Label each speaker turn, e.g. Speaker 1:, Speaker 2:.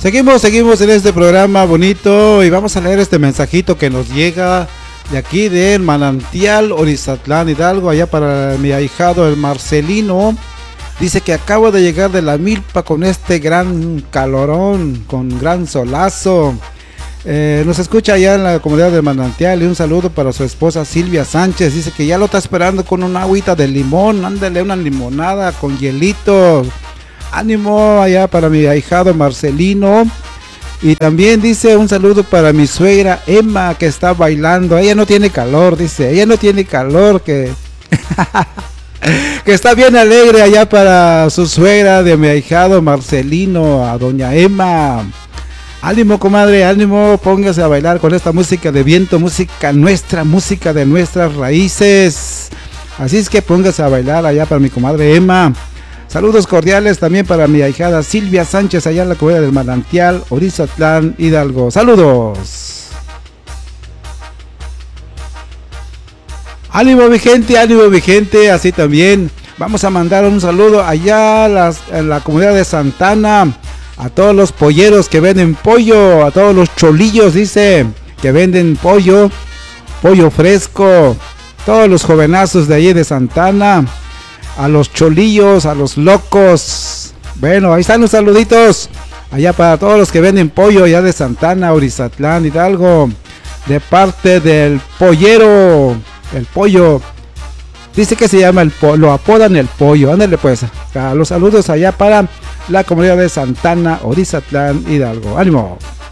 Speaker 1: Seguimos en este programa bonito y vamos a leer este mensajito que nos llega de aquí del Manantial, Orizatlán, Hidalgo, allá para mi ahijado el Marcelino. Dice que acabo de llegar de la milpa con este gran calorón, con gran solazo. Nos escucha allá en la comunidad del Manantial y un saludo para su esposa Silvia Sánchez. Dice que ya lo está esperando con una agüita de limón, ándale una limonada con hielito. Ánimo allá para mi ahijado Marcelino. Y también dice un saludo para mi suegra Emma que está bailando. Ella no tiene calor, dice, ella no tiene calor, que que está bien alegre allá para su suegra de mi ahijado Marcelino, a doña Emma. Ánimo, comadre, ánimo, póngase a bailar con esta música de viento, música nuestra, música de nuestras raíces. Así es que póngase a bailar allá para mi comadre Emma. Saludos cordiales también para mi ahijada Silvia Sánchez allá en la comunidad del Manantial, Orizatlán, Hidalgo. Saludos. Ánimo mi gente, así también. Vamos a mandar un saludo allá en la comunidad de Santana. A todos los polleros que venden pollo, a todos los cholillos, dice, que venden pollo fresco, todos los jovenazos de allí de Santana, a los cholillos, a los locos. Bueno, ahí están los saluditos, allá para todos los que venden pollo allá de Santana, Orizatlán, Hidalgo, de parte del pollero, el pollo. Dice que se llama lo apodan el pollo. Ándale pues, los saludos allá para la comunidad de Santana, Orizatlán, Hidalgo. ¡Ánimo!